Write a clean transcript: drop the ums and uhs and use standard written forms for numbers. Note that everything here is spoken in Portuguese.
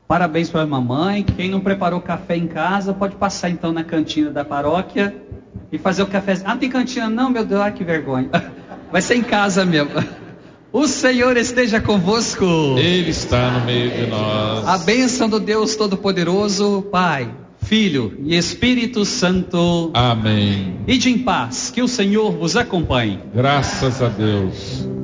Parabéns para a mamãe. Quem não preparou café em casa, pode passar então na cantina da paróquia e fazer o café. Ah, tem cantina? Não, meu Deus, que vergonha. Vai ser em casa mesmo. O Senhor esteja convosco. Ele está no meio de nós. A bênção do Deus Todo-Poderoso, Pai, Filho e Espírito Santo. Amém. Ide em paz, que o Senhor vos acompanhe. Graças a Deus.